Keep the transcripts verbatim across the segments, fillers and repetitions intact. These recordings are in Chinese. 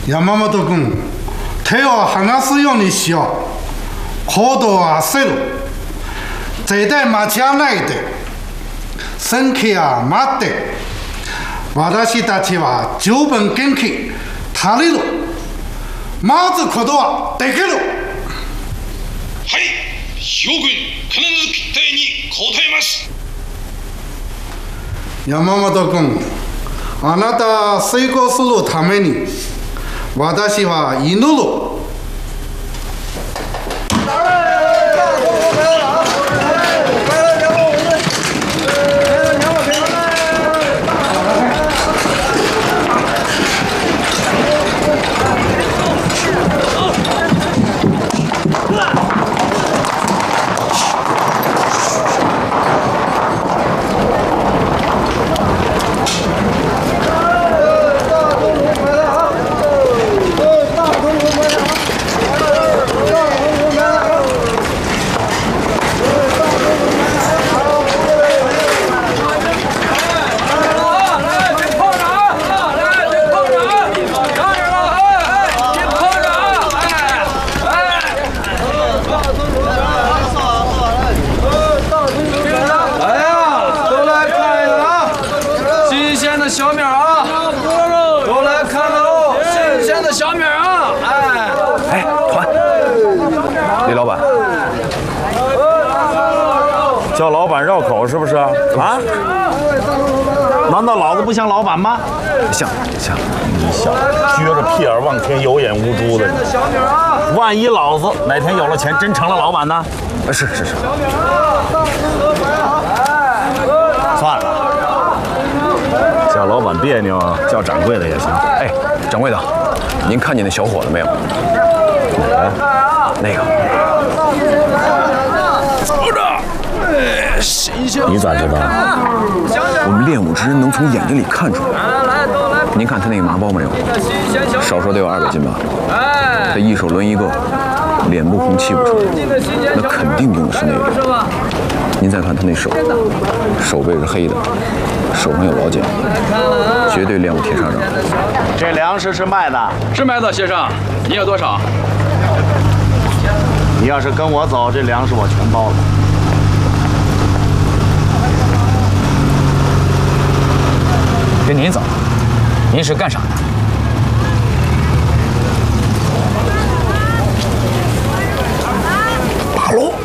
山本君、手を離すようにしよう。行動は焦る。絶対間違わないで。選挙は待って。私たちは十分元気足りる。待つことはできる。 はい、将軍、必ず決定に応えます。 山本君、あなた成功するために私は祈る。 叫老板绕口是不是啊？难道老子不像老板吗？ 像像， 你小子撅着屁眼望天，有眼无珠的。万一老子哪天有了钱，真成了老板呢？ 是是是。算了， 叫老板别扭，叫掌柜的也行。 哎，掌柜的，您看见那小伙子没有？ 哪个？ 那个。 你咋知道？ 我们练武之人能从眼睛里看出来。您看他那个麻包没有？少说得有二百斤吧。他一手抡一个，脸不红气不喘，那肯定用的是那个。您再看他那手，手背是黑的，手上有老茧，绝对练武铁砂掌。 这粮食是卖的， 是卖的，先生，你有多少？ 你要是跟我走，这粮食我全包了。 跟您走，您是干啥的？ 八路，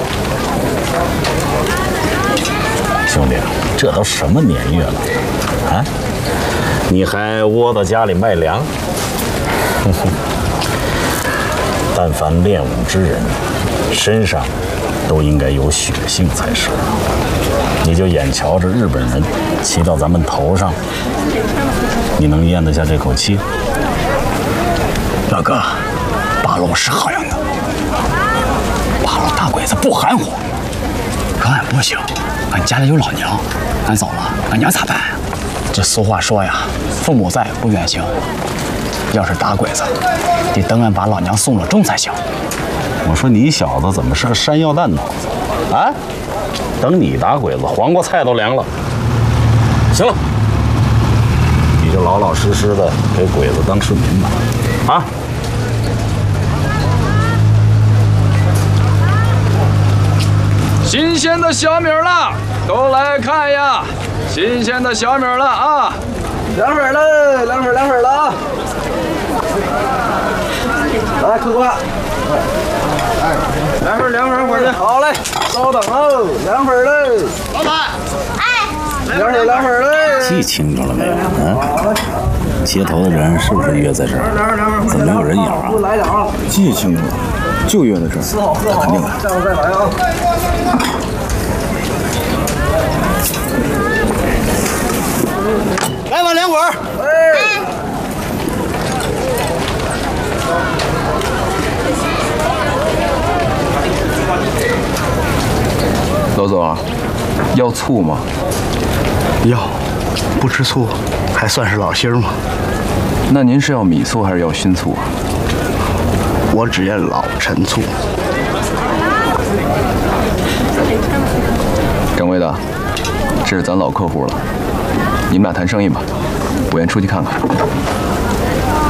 兄弟，这都什么年月了啊？你还窝到家里卖粮？但凡练武之人，身上都应该有血性才是。你就眼瞧着日本人骑到咱们头上，你能咽得下这口气？ 老哥，八路是好样的，八路大鬼子不含糊，可俺不行，俺家里有老娘，俺走了，俺娘咋办？这俗话说呀，父母在，不远行。要是打鬼子，得等俺把老娘送了终才行。 我说你小子怎么是个山药蛋脑子啊？等你打鬼子，黄瓜菜都凉了。行了，你就老老实实的给鬼子当市民吧，啊！ 新鲜的小米了，都来看呀！新鲜的小米了啊！ 凉粉了，凉粉凉粉了啊！来，客官。哎，凉粉凉粉，伙计，好嘞，稍等哦，凉粉喽。老板，哎，凉粉凉粉嘞。 记清楚了没有？啊？接头的人是不是约在这儿？怎么没有人影啊？ 来点啊！ 记清楚了，就约在这儿。 四号，四号， 肯定来。 下午再来啊。 来碗凉粉。 哎。 老总，要醋吗？ 要，不吃醋还算是老星吗？ 那您是要米醋还是要熏醋啊？ 我只要老陈醋。 掌柜的，这是咱老客户了，你们俩谈生意吧，我先出去看看。